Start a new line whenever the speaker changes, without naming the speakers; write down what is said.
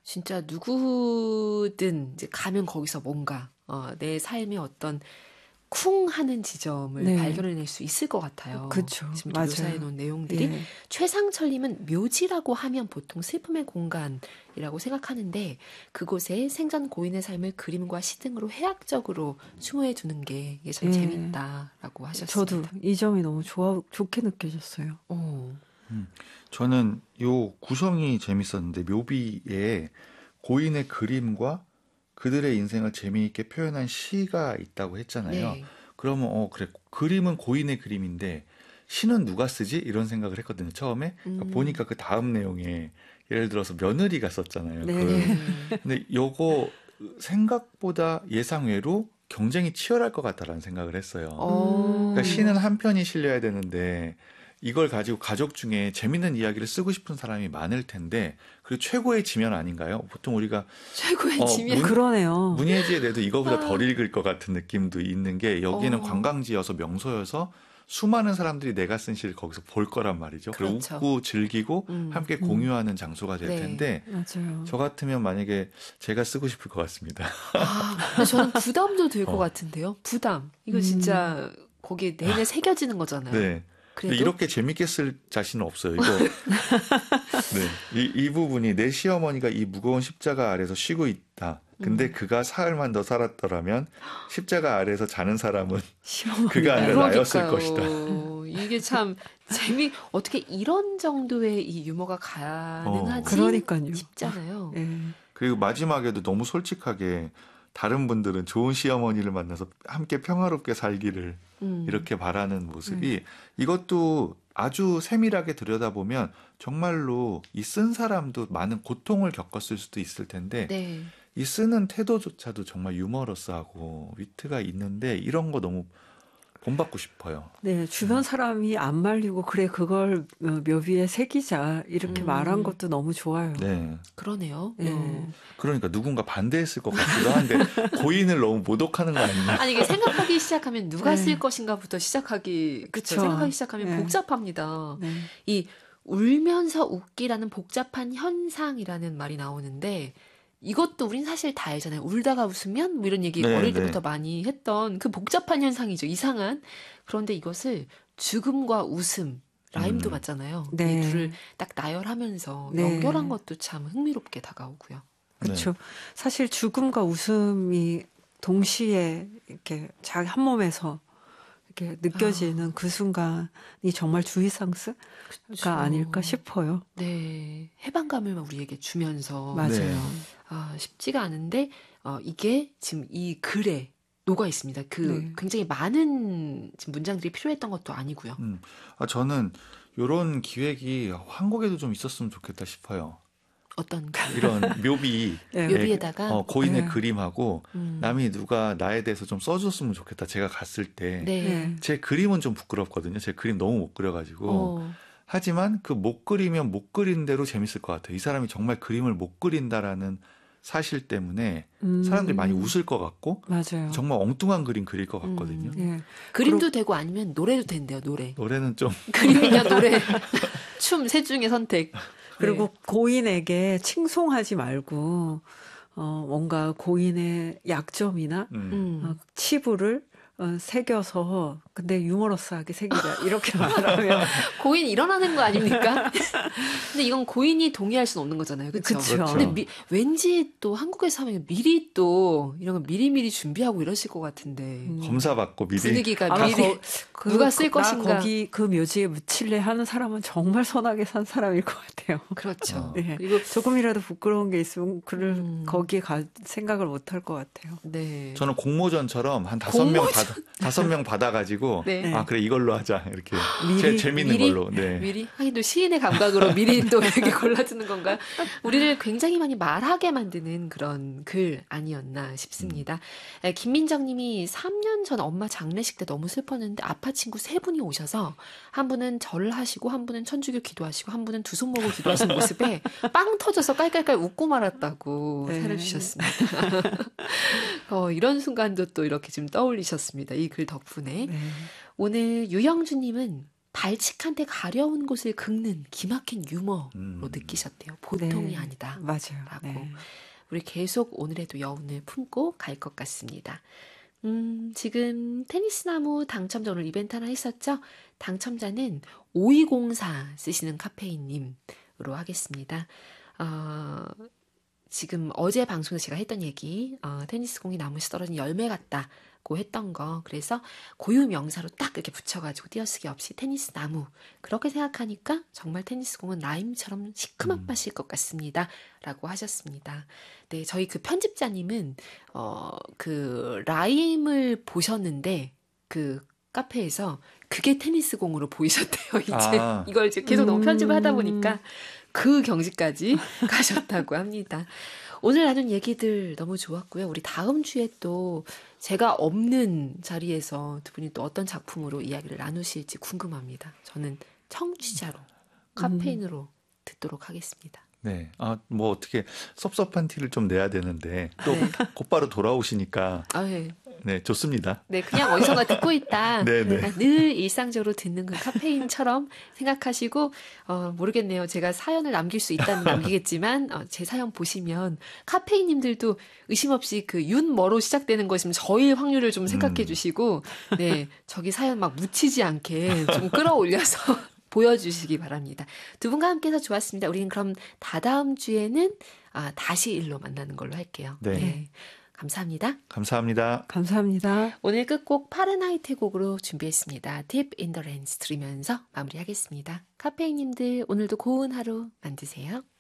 진짜 누구든 이제 가면 거기서 뭔가 내 삶의 어떤 쿵 하는 지점을
네.
발견해낼 수 있을 것 같아요.
그렇죠.
지금
맞아요.
묘사해 놓은 내용들이.
예.
최상철님은 묘지라고 하면 보통 슬픔의 공간이라고 생각하는데 그곳에 생전 고인의 삶을 그림과 시 등으로 해학적으로 추모해 두는 게 이게 참
예.
재밌다라고 하셨습니다.
저도 이 점이 너무 좋게 느껴졌어요.
저는 요 구성이 재밌었는데 묘비에 고인의 그림과 그들의 인생을 재미있게 표현한 시가 있다고 했잖아요.
네.
그러면 그래 그림은 고인의 그림인데 시는 누가 쓰지? 이런 생각을 했거든요. 처음에 보니까 그 다음 내용에 예를 들어서 며느리가 썼잖아요.
네.
근데 요거 생각보다 예상외로 경쟁이 치열할 것 같다라는 생각을 했어요. 그러니까 시는 한 편이 실려야 되는데 이걸 가지고 가족 중에 재밌는 이야기를 쓰고 싶은 사람이 많을 텐데 그리고 최고의 지면 아닌가요? 보통 우리가
최고의 지면.
그러네요.
문예지에 내도 이거보다 덜 읽을 것 같은 느낌도 있는 게 여기는
어.
관광지여서 명소여서 수많은 사람들이 내가 쓴 시를 거기서 볼 거란 말이죠. 그리고
그렇죠.
웃고 즐기고 함께 공유하는 장소가 될
네.
텐데
맞아요.
저 같으면 만약에 제가 쓰고 싶을 것 같습니다.
근데 저는 부담도 될 것 같은데요. 부담. 이거 진짜 거기에 내내 새겨지는 거잖아요.
네.
그래도
이렇게 재밌게 쓸 자신은 없어요. 이거 네. 이 부분이 내 시어머니가 이 무거운 십자가 아래서 쉬고 있다. 근데 그가 사흘만 더 살았더라면 십자가 아래서 자는 사람은 그가 아니라 나였을 것이다.
이게 참 어떻게 이런 정도의 이 유머가 가능하지
그러니까요.
싶잖아요.
예.
그리고 마지막에도 너무 솔직하게 다른 분들은 좋은 시어머니를 만나서 함께 평화롭게 살기를 이렇게 바라는 모습이 이것도 아주 세밀하게 들여다보면 정말로 이 쓴 사람도 많은 고통을 겪었을 수도 있을 텐데
네.
이 쓰는 태도조차도 정말 유머러스하고 위트가 있는데 이런 거 너무 본받고 싶어요.
네, 주변 사람이 안 말리고 그래 그걸 묘비에 새기자 이렇게 말한 것도 너무 좋아요.
네.
그러네요.
네.
그러니까 누군가 반대했을 것 같기도 한데 고인을 너무 모독하는 거 아니냐.
아니 이게 생각하기 시작하면 누가
네.
쓸 것인가부터
그쵸.
생각하기 시작하면
네.
복잡합니다.
네.
이 울면서 웃기라는 복잡한 현상이라는 말이 나오는데 이것도 우린 사실 다 알잖아요. 울다가 웃으면 뭐 이런 얘기
네,
어릴
네.
때부터 많이 했던 그 복잡한 현상이죠. 이상한. 그런데 이것을 죽음과 웃음 라임도 맞잖아요.
네.
이 둘을 딱 나열하면서
네.
연결한 것도 참 흥미롭게 다가오고요.
그렇죠. 사실 죽음과 웃음이 동시에 이렇게 자기 한 몸에서 이렇게 느껴지는 그 순간이 정말 주의상스가
그쵸.
아닐까 싶어요.
네. 해방감을 우리에게 주면서
맞아요.
네.
쉽지가 않은데 이게 지금 이 글에 녹아 있습니다.
네.
굉장히 많은 지금 문장들이 필요했던 것도 아니고요.
저는 이런 기획이 한국에도 좀 있었으면 좋겠다 싶어요.
어떤
이런 묘비
네.
묘비에다가
고인의
네.
그림하고 남이 누가 나에 대해서 좀 써줬으면 좋겠다. 제가 갔을 때
네.
제 그림은 좀 부끄럽거든요. 제 그림 너무 못 그려가지고
어,
하지만 그 못 그리면 못 그린 대로 재밌을 것 같아요. 이 사람이 정말 그림을 못 그린다라는 사실 때문에 사람들이 많이 웃을 것 같고
맞아요.
정말 엉뚱한 그림 그릴 것 같거든요.
예.
그림도 되고 아니면 노래도 된대요. 노래.
노래는 좀
그림이냐 노래. 춤 셋 중에 선택.
그리고
네.
고인에게 칭송하지 말고 뭔가 고인의 약점이나 치부를 새겨서 근데 유머러스하게 새기자 이렇게 말하면
고인 일어나는 거 아닙니까? 근데 이건 고인이 동의할 수는 없는 거잖아요. 그렇죠?
그쵸.
근데 왠지 또 한국에서 하면 미리 또 이런 거 미리미리 준비하고 이러실 것 같은데
검사받고 미리
분위기가
아마
미리 누가 쓸
나
것인가.
거기 그 묘지에 묻힐래 하는 사람은 정말 선하게 산 사람일 것 같아요.
그렇죠.
네.
그리고
조금이라도 부끄러운 게 있으면 그를 거기에 생각을 못 할 것 같아요.
네.
저는 공모전처럼 한 5명 받아가지고
네.
그래 이걸로 하자 이렇게
미리?
재밌는 걸로. 네.
미리 하긴 또 시인의 감각으로 미리 또 이렇게 골라주는 건가요? 우리를 굉장히 많이 말하게 만드는 그런 글 아니었나 싶습니다. 김민정님이 3년 전 엄마 장례식 때 너무 슬펐는데 아파 친구 3분이 오셔서 한 분은 절을 하시고 한 분은 천주교 기도하시고 한 분은 두 손 모으고 기도하시는 모습에 빵 터져서 깔깔깔 웃고 말았다고
네.
사연 주셨습니다. 이런 순간도 또 이렇게 좀 떠올리셨습니다. 이 글 덕분에.
네.
오늘 유영주님은 발칙한데 가려운 곳을 긁는 기막힌 유머로 느끼셨대요. 보통이
네,
아니다.
맞아요.
라고.
네.
우리 계속 오늘에도 여운을 품고 갈 것 같습니다. 지금 테니스 나무 당첨자 오늘 이벤트 하나 했었죠? 당첨자는 5204 쓰시는 카페인님으로 하겠습니다. 지금 어제 방송에서 제가 했던 얘기, 테니스 공이 나무에서 떨어진 열매 같다고 했던 거, 그래서 고유 명사로 딱 이렇게 붙여가지고 띄어쓰기 없이 테니스 나무, 그렇게 생각하니까 정말 테니스 공은 라임처럼 시큼한 맛일 것 같습니다 라고 하셨습니다. 네, 저희 그 편집자님은 그 라임을 보셨는데 그 카페에서 그게 테니스 공으로 보이셨대요. 이제 이걸 이제 계속 너무 편집을 하다 보니까 그 경지까지 가셨다고 합니다. 오늘 나눈 얘기들 너무 좋았고요. 우리 다음 주에 또 제가 없는 자리에서 두 분이 또 어떤 작품으로 이야기를 나누실지 궁금합니다. 저는 청취자로, 카페인으로 듣도록 하겠습니다.
네. 뭐 어떻게 섭섭한 티를 좀 내야 되는데 또 곧바로 돌아오시니까 네, 좋습니다.
네, 그냥 어디선가 듣고 있다.
네네.
늘 일상적으로 듣는 그 카페인처럼 생각하시고 모르겠네요. 제가 사연을 남길 수 있다면 남기겠지만 제 사연 보시면 카페인님들도 의심 없이 그 윤머로 시작되는 것이면 저일 확률을 좀 생각해 주시고 네, 저기 사연 막 묻히지 않게 좀 끌어올려서 보여주시기 바랍니다. 두 분과 함께해서 좋았습니다. 우리는 그럼 다다음 주에는 다시 일로 만나는 걸로 할게요. 네. 감사합니다.
감사합니다.
감사합니다.
오늘 끝곡 파른하이트 곡으로 준비했습니다. Deep in the Rain 들으면서 마무리하겠습니다. 카페인님들 오늘도 고운 하루 만드세요.